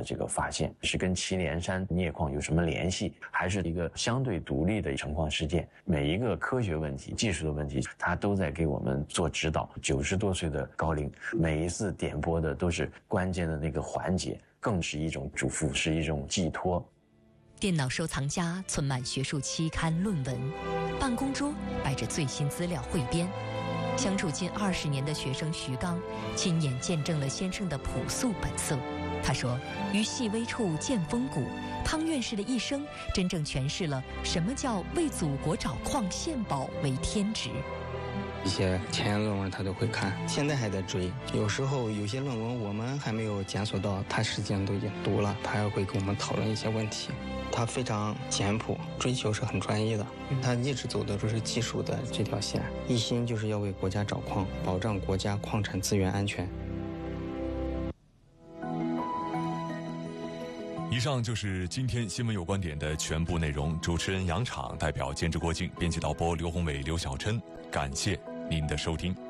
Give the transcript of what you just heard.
这个发现，是跟祁连山镍矿有什么联系，还是一个相对独立的城矿事件。每一个科学问题、技术的问题，他都在给我们做指导。90多岁的高龄，每一次点播的都是关键的那个环节，更是一种嘱咐，是一种寄托。 电脑收藏夹存满学术期刊论文，办公桌摆着最新资料汇编。相处近20年的学生徐刚，亲眼见证了先生的朴素本色。他说：“于细微处见风骨，汤院士的一生真正诠释了什么叫为祖国找矿献宝为天职。” 一些前沿论文他都会看，现在还在追。有时候有些论文我们还没有检索到，他实际上都已经读了，他还会跟我们讨论一些问题。他非常简朴，追求是很专一的，他一直走的都是技术的这条线，一心就是要为国家找矿，保障国家矿产资源安全。 以上就是今天新闻有观点的全部内容。主持人杨昶，代表监制郭靖，编辑导播刘宏伟、刘晓琛，感谢您的收听。